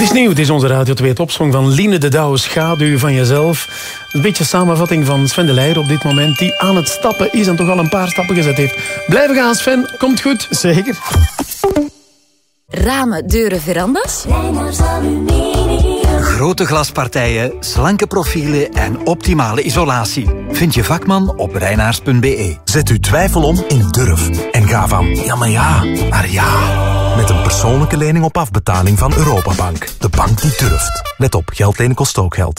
is nieuw, het is onze Radio 2 topsong van Line de Douw, Schaduw van jezelf. Een beetje samenvatting van Sven de Leijer op dit moment, die aan het stappen is en toch al een paar stappen gezet heeft. Blijven gaan, Sven, komt goed. Zeker. Ramen, deuren, verandas? Grote glaspartijen, slanke profielen en optimale isolatie. Vind je vakman op reinaars.be. Zet uw twijfel om in durf. En ga van ja, maar ja, naar ja. Met een persoonlijke lening op afbetaling van Europabank. De bank die durft. Let op, geld lenen kost ook geld.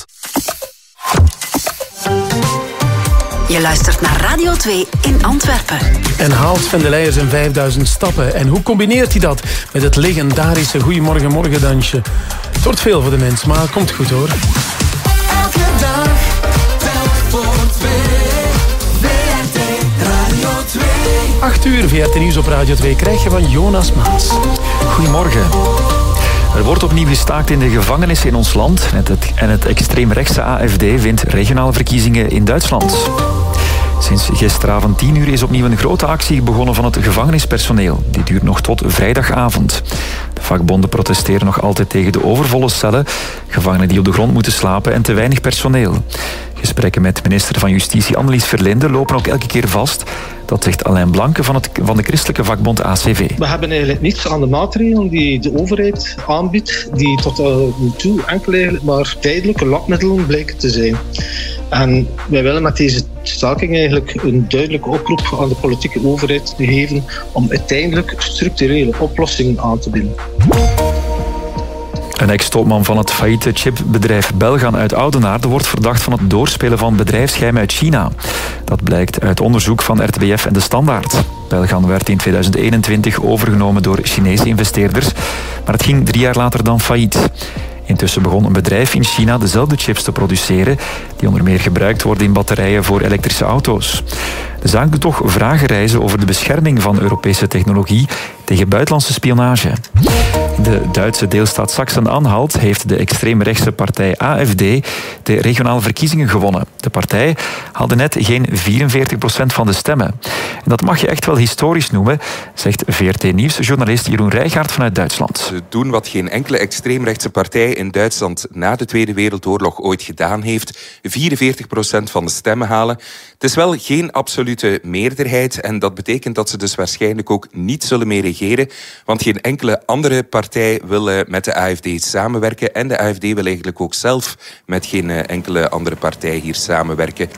Je luistert naar Radio 2 in Antwerpen. En haalt Sven de Leijer zijn 5000 stappen. En hoe combineert hij dat met het legendarische Goeiemorgen Morgendansje? Het wordt veel voor de mens, maar het komt goed hoor. Elke dag, telk voor 2. VRT Radio 2. 8 uur VRT Nieuws op Radio 2 krijg je van Jonas Maas. Goedemorgen. Er wordt opnieuw gestaakt in de gevangenissen in ons land. En het extreemrechtse AfD vindt regionale verkiezingen in Duitsland. Sinds gisteravond 10 uur is opnieuw een grote actie begonnen van het gevangenispersoneel. Die duurt nog tot vrijdagavond. De vakbonden protesteren nog altijd tegen de overvolle cellen, gevangenen die op de grond moeten slapen en te weinig personeel. Gesprekken met minister van Justitie Annelies Verlinde lopen ook elke keer vast. Dat zegt Alain Blanke van de christelijke vakbond ACV. We hebben eigenlijk niets aan de maatregelen die de overheid aanbiedt, die tot nu toe enkel eigenlijk maar tijdelijke lakmiddelen blijken te zijn. En wij willen met deze staking eigenlijk een duidelijke oproep aan de politieke overheid te geven om uiteindelijk structurele oplossingen aan te bieden. Een ex-topman van het failliete chipbedrijf Belgan uit Oudenaarde wordt verdacht van het doorspelen van bedrijfsgeheimen uit China. Dat blijkt uit onderzoek van RTBF en De Standaard. Belgan werd in 2021 overgenomen door Chinese investeerders, maar het ging 3 jaar later dan failliet. Intussen begon een bedrijf in China dezelfde chips te produceren, die onder meer gebruikt worden in batterijen voor elektrische auto's. De zaak doet toch vragen rijzen over de bescherming van Europese technologie tegen buitenlandse spionage. In de Duitse deelstaat Sachsen-Anhalt heeft de extreemrechtse partij AfD de regionale verkiezingen gewonnen. De partij haalde net geen 44% van de stemmen. En dat mag je echt wel historisch noemen, zegt VRT Nieuws-journalist Jeroen Rijgaard vanuit Duitsland. Ze doen wat geen enkele extreemrechtse partij in Duitsland na de Tweede Wereldoorlog ooit gedaan heeft. 44% van de stemmen halen. Het is wel geen absolute meerderheid en dat betekent dat ze dus waarschijnlijk ook niet zullen meer regeren, want geen enkele andere partij wil met de AfD samenwerken en de AfD wil eigenlijk ook zelf met geen enkele andere partij hier samenwerken.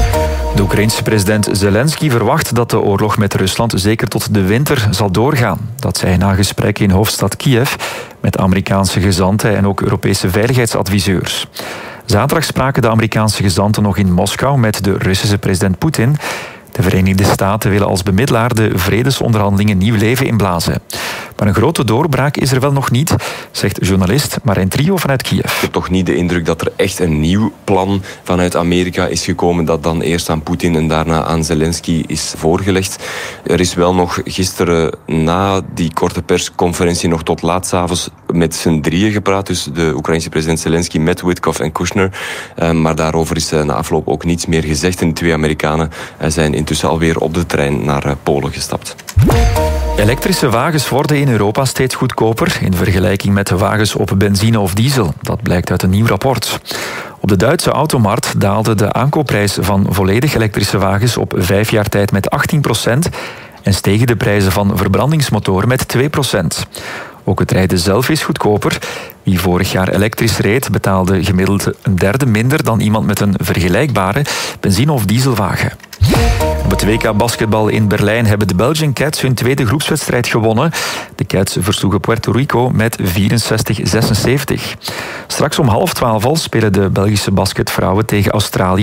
De Oekraïense president Zelensky verwacht dat de oorlog met Rusland zeker tot de winter zal doorgaan. Dat zei hij na gesprekken in hoofdstad Kiev met Amerikaanse gezanten en ook Europese veiligheidsadviseurs. Zaterdag spraken de Amerikaanse gezanten nog in Moskou met de Russische president Poetin. De Verenigde Staten willen als bemiddelaar de vredesonderhandelingen nieuw leven inblazen. Maar een grote doorbraak is er wel nog niet, zegt journalist Marijn Trio vanuit Kiev. Ik heb toch niet de indruk dat er echt een nieuw plan vanuit Amerika is gekomen dat dan eerst aan Poetin en daarna aan Zelensky is voorgelegd. Er is wel nog gisteren na die korte persconferentie nog tot laat 's avonds met z'n drieën gepraat. Dus de Oekraïnse president Zelensky met Witkoff en Kushner. Maar daarover is na afloop ook niets meer gezegd. En de 2 Amerikanen zijn intussen alweer op de trein naar Polen gestapt. Elektrische wagens worden in Europa steeds goedkoper in vergelijking met de wagens op benzine of diesel. Dat blijkt uit een nieuw rapport. Op de Duitse automarkt daalde de aankoopprijs van volledig elektrische wagens op 5 jaar tijd met 18% en stegen de prijzen van verbrandingsmotoren met 2%. Ook het rijden zelf is goedkoper. Wie vorig jaar elektrisch reed, betaalde gemiddeld een derde minder dan iemand met een vergelijkbare benzine- of dieselwagen. Op het WK basketbal in Berlijn hebben de Belgian Cats hun tweede groepswedstrijd gewonnen. De Cats versloegen Puerto Rico met 64-76. Straks om 11:30 spelen de Belgische basketvrouwen tegen Australië.